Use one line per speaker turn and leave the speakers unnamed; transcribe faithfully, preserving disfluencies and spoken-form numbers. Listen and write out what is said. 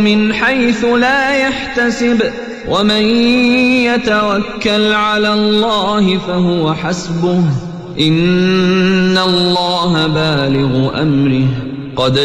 من حيث لا يحتسب ومن يتوكل على الله فهو حسبه إن الله بالغ أمره قد